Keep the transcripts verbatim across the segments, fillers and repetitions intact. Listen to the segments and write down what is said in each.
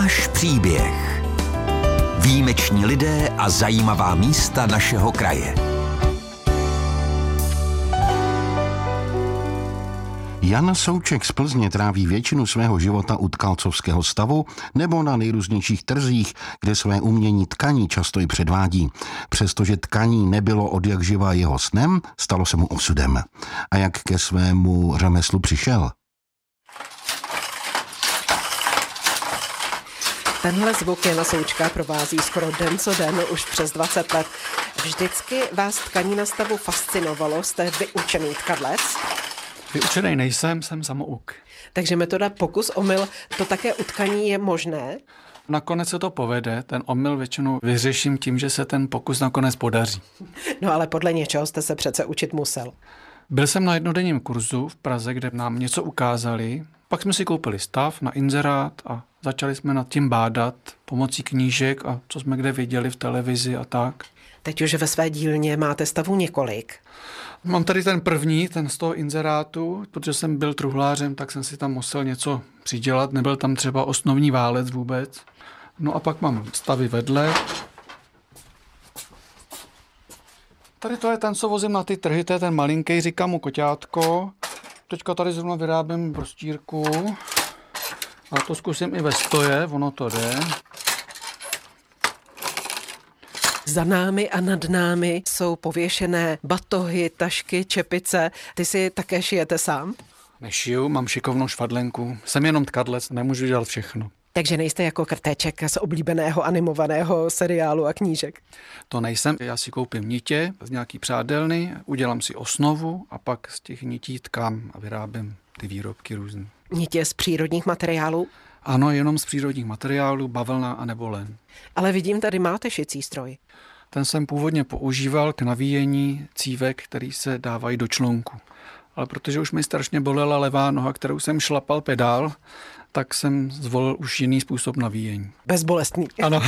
Náš příběh. Výjimeční lidé a zajímavá místa našeho kraje. Jan Souček z Plzně tráví většinu svého života u tkalcovského stavu nebo na nejrůznějších trzích, kde své umění tkaní často i předvádí. Přestože tkaní nebylo odjakživa jeho snem, stalo se mu osudem. A jak ke svému řemeslu přišel? Tenhle zvuk Jana Součka provází skoro den co den už přes dvacet let. Vždycky vás tkaní na stavu fascinovalo, jste vyučený tkadlec? Vyučený nejsem, jsem samouk. Takže metoda pokus omyl, to také u tkaní je možné? Nakonec se to povede, ten omyl většinou vyřeším tím, že se ten pokus nakonec podaří. No ale podle něčeho jste se přece učit musel. Byl jsem na jednodenním kurzu v Praze, kde nám něco ukázali, pak jsme si koupili stav na inzerát a začali jsme nad tím bádat pomocí knížek a co jsme kde viděli v televizi a tak. Teď už ve své dílně máte stavů několik. Mám tady ten první, ten z toho inzerátu, protože jsem byl truhlářem, tak jsem si tam musel něco přidělat, nebyl tam třeba osnovní válec vůbec. No a pak mám stavy vedle. Tady to je ten, co vozím na ty trhy, to je ten malinký, říkám mu koťátko. Teďka tady zrovna vyrábím prostírku. A to zkusím i ve stoje, ono to jde. Za námi a nad námi jsou pověšené batohy, tašky, čepice. Ty si také šijete sám? Nešiju, mám šikovnou švadlenku. Jsem jenom tkadlec, nemůžu dělat všechno. Takže nejste jako krtéček z oblíbeného animovaného seriálu a knížek? To nejsem. Já si koupím nitě z nějaký přádelny, udělám si osnovu a pak z těch nití tkám a vyrábím ty výrobky různé. Nitě z přírodních materiálů? Ano, jenom z přírodních materiálů, bavlna a nebo len. Ale vidím, tady máte šicí stroj. Ten jsem původně používal k navíjení cívek, který se dávají do člunku. Ale protože už mi strašně bolela levá noha, kterou jsem šlapal pedál, tak jsem zvolil už jiný způsob navíjení. Bezbolestný. Ano.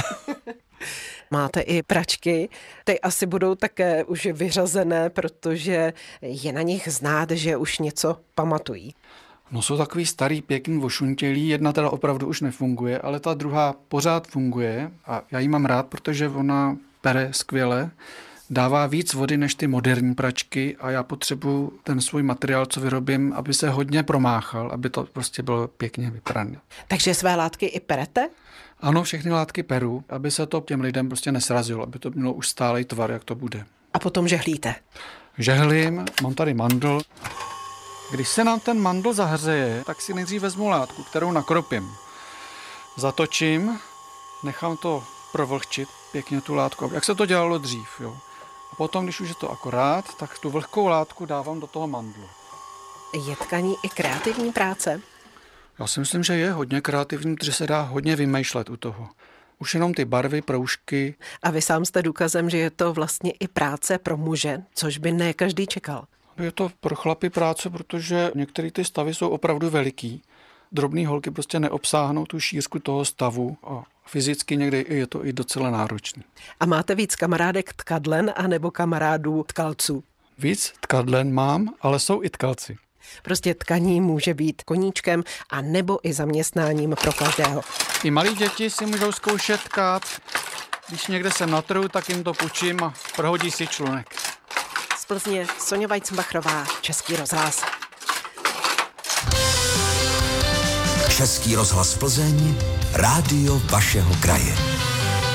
Máte i pračky, ty asi budou také už vyřazené, protože je na nich znát, že už něco pamatují. No jsou takový starý, pěkný, vošuntělý, jedna teda opravdu už nefunguje, ale ta druhá pořád funguje a já ji mám rád, protože ona pere skvěle, dává víc vody než ty moderní pračky a já potřebuji ten svůj materiál, co vyrobím, aby se hodně promáchal, aby to prostě bylo pěkně vyprané. Takže své látky i perete? Ano, všechny látky peru, aby se to těm lidem prostě nesrazilo, aby to mělo už stálej tvar, jak to bude. A potom žehlíte? Žehlím, mám tady mandl. Když se nám ten mandl zahřeje, tak si nejdřív vezmu látku, kterou nakropím. Zatočím, nechám to provlhčit pěkně tu látku, jak se to dělalo dřív. Jo. A potom, když už je to akorát, tak tu vlhkou látku dávám do toho mandlu. Je tkaní i kreativní práce? Já si myslím, že je hodně kreativní, protože se dá hodně vymýšlet u toho. Už jenom ty barvy, proužky. A vy sám jste důkazem, že je to vlastně i práce pro muže, což by ne každý čekal. Je to pro chlapy práce, protože některé ty stavy jsou opravdu veliký. Drobný holky prostě neobsáhnou tu šířku toho stavu a fyzicky někdy je to i docela náročný. A máte víc kamarádek tkadlen anebo kamarádů tkalců? Víc tkadlen mám, ale jsou i tkalci. Prostě tkaní může být koníčkem a nebo i zaměstnáním pro každého. I malí děti si můžou zkoušet tkát. Když někde jsem na trhu, tak jim to půjčím a prohodí si člunek. Z Plzně Soňa Weissenbachrová, Český rozhlas. Český rozhlas Plzeň, rádio vašeho kraje.